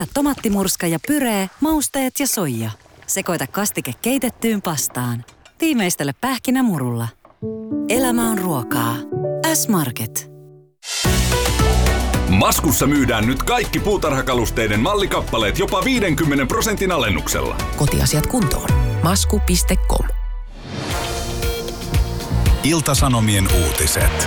Tomaattimurska ja pyree, mausteet ja soija. Sekoita kastike keitettyyn pastaan. Tiimeistele pähkinämurulla. Elämä on ruokaa. S-Market. Maskussa myydään nyt kaikki puutarhakalusteiden mallikappaleet jopa 50% alennuksella. Kotiasiat kuntoon. Masku.com. Ilta-Sanomien uutiset.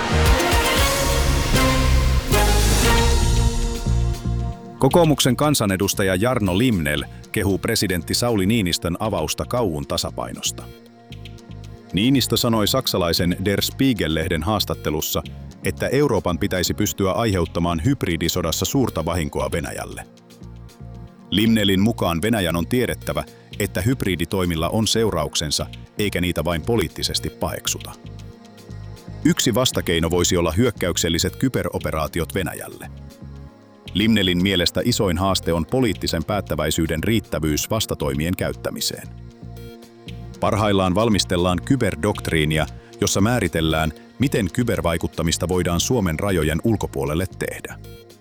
Kokoomuksen kansanedustaja Jarno Limnell kehuu presidentti Sauli Niinistön avausta Kauhun tasapainosta. Niinistö sanoi saksalaisen Der Spiegel-lehden haastattelussa, että Euroopan pitäisi pystyä aiheuttamaan hybridisodassa suurta vahinkoa Venäjälle. Limnellin mukaan Venäjän on tiedettävä, että hybriditoimilla on seurauksensa, eikä niitä vain poliittisesti paheksuta. Yksi vastakeino voisi olla hyökkäykselliset kyberoperaatiot Venäjälle. Limnellin mielestä isoin haaste on poliittisen päättäväisyyden riittävyys vastatoimien käyttämiseen. Parhaillaan valmistellaan kyberdoktriinia, jossa määritellään, miten kybervaikuttamista voidaan Suomen rajojen ulkopuolelle tehdä.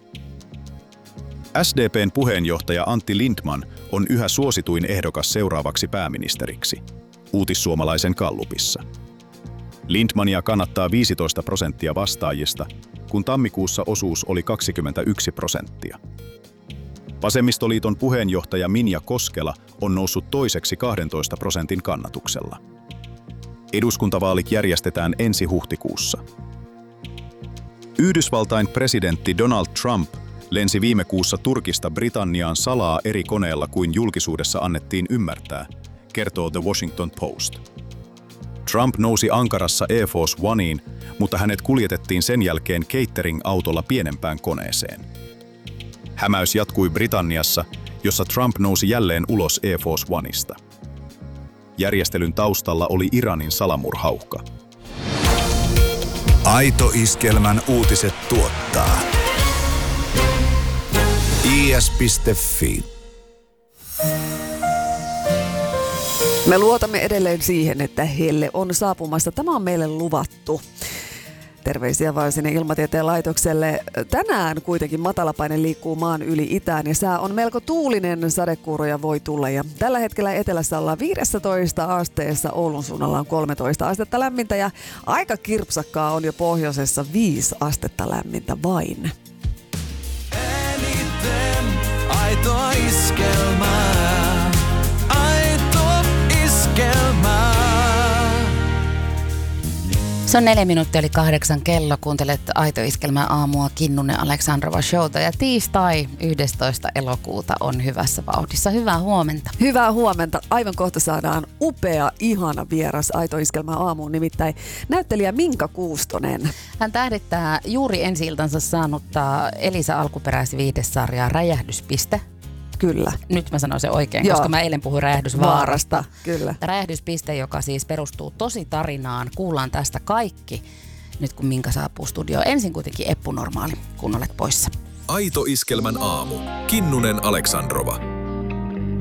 SDP:n puheenjohtaja Antti Lindtman on yhä suosituin ehdokas seuraavaksi pääministeriksi, Uutissuomalaisen gallupissa. Lindtmania kannattaa 15% vastaajista, kun tammikuussa osuus oli 21%. Vasemmistoliiton puheenjohtaja Minja Koskela on noussut toiseksi 12% kannatuksella. Eduskuntavaalit järjestetään ensi huhtikuussa. Yhdysvaltain presidentti Donald Trump lensi viime kuussa Turkista Britanniaan salaa eri koneella kuin julkisuudessa annettiin ymmärtää, kertoo The Washington Post. Trump nousi Ankarassa Air Force Oneiin, mutta hänet kuljetettiin sen jälkeen catering-autolla pienempään koneeseen. Hämäys jatkui Britanniassa, jossa Trump nousi jälleen ulos Air Force Oneista. Järjestelyn taustalla oli Iranin salamurhauhka. Aito Iskelmän uutiset tuottaa is.fi. Me luotamme edelleen siihen, että heille on saapumassa. Tämä on meille luvattu. Terveisiä vaan sinne Ilmatieteen laitokselle. Tänään kuitenkin matalapaine liikkuu maan yli itään ja sää on melko tuulinen, sadekuuroja voi tulla. Ja tällä hetkellä etelässä ollaan 15 asteessa, Oulun suunnalla on 13 astetta lämmintä ja aika kirpsakkaa on jo pohjoisessa 5 astetta lämmintä vain. Eniten aitoa iskelmää, aito iskelmää. Se on 4 minuuttia yli 8 kello. Kuuntelet Aito Iskelmän aamua Kinnunen Aleksandrova showta ja tiistai 11. elokuuta on hyvässä vauhdissa. Hyvää huomenta. Hyvää huomenta. Aivan kohta saadaan upea, ihana vieras Aito Iskelmän aamuun, nimittäin näyttelijä Minka Kuustonen. Hän tähdittää juuri ensi-iltansa saanutta Elisa alkuperäisviihdesarjaa Räjähdyspiste. Kyllä. Nyt mä sanoin sen oikein, koska mä eilen puhuin Räjähdysvaarasta. Kyllä. Räjähdyspiste, joka siis perustuu tosi tarinaan. Kuullaan tästä kaikki nyt kun Minka saapuu studioon. Ensin kuitenkin Eppu Normaali, kun olet poissa. Aito Iskelmän aamu. Kinnunen Aleksandrova.